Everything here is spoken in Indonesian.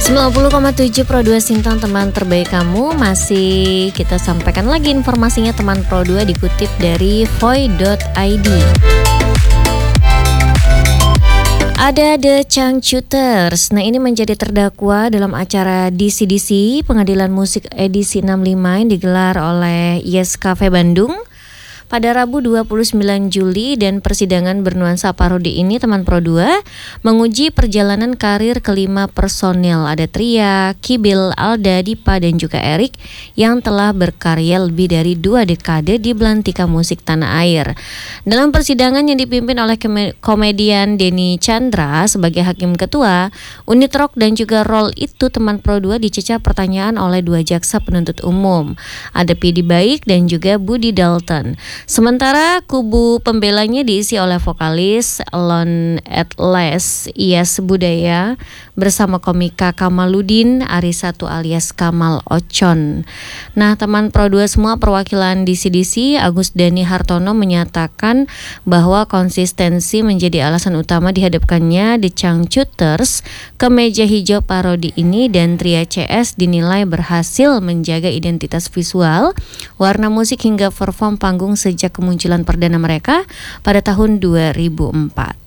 90,7 Pro 2 Sintang, teman terbaik kamu. Masih kita sampaikan lagi informasinya teman Pro 2 dikutip dari Voy.id. Ada The Changcuters. Nah, ini menjadi terdakwa dalam acara DCDC Pengadilan Musik edisi 65 yang digelar oleh Yes Cafe Bandung pada Rabu 29 Juli, dan persidangan bernuansa parodi ini teman Pro 2 menguji perjalanan karir kelima personil. Ada Tria, Kibil, Alda, Dipa, dan juga Erik yang telah berkarya lebih dari 2 dekade di belantika musik tanah air. Dalam persidangan yang dipimpin oleh komedian Denny Chandra sebagai hakim ketua, unit rock dan juga roll itu teman Pro 2 dicecar pertanyaan oleh 2 jaksa penuntut umum. Ada Pidi Baik dan juga Budi Dalton. Sementara kubu pembelanya diisi oleh vokalis Lon Atlas, Iyas Budaya bersama komika Kamaludin Arisatu alias Kamal Ocon. Nah, teman Pro 2 semua, perwakilan DCDC Agus Dani Hartono menyatakan bahwa konsistensi menjadi alasan utama dihadapkannya The Changcuters ke meja hijau parodi ini, dan Tria CS dinilai berhasil menjaga identitas visual, warna musik hingga perform panggung sejak kemunculan perdana mereka pada tahun 2004.